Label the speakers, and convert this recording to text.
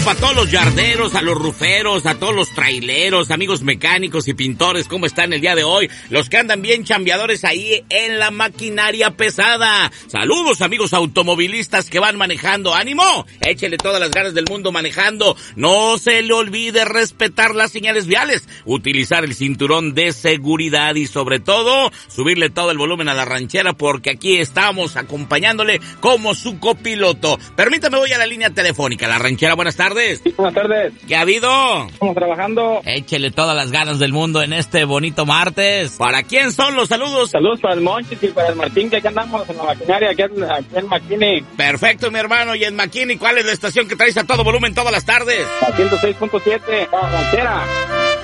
Speaker 1: A todos los yarderos, a los ruferos, a todos los traileros, amigos mecánicos y pintores, ¿cómo están el día de hoy? Los que andan bien chambeadores ahí en la maquinaria pesada. Saludos, amigos automovilistas que van manejando. ¡Ánimo! Échele todas las ganas del mundo manejando. No se le olvide respetar las señales viales, utilizar el cinturón de seguridad y sobre todo, subirle todo el volumen a la ranchera porque aquí estamos acompañándole como su copiloto. Permítame, voy a la línea telefónica. La ranchera, buenas tardes.
Speaker 2: Sí, buenas tardes.
Speaker 1: ¿Qué ha habido?
Speaker 2: Estamos trabajando.
Speaker 1: Échele todas las ganas del mundo en este bonito martes. ¿Para quién son los saludos?
Speaker 2: Saludos para el Monchis y para el Martín, que aquí andamos en la maquinaria, aquí en McKinney.
Speaker 1: Perfecto, mi hermano. Y en McKinney, ¿cuál es la estación que traes a todo volumen todas las tardes?
Speaker 2: La 106.7, la ranchera.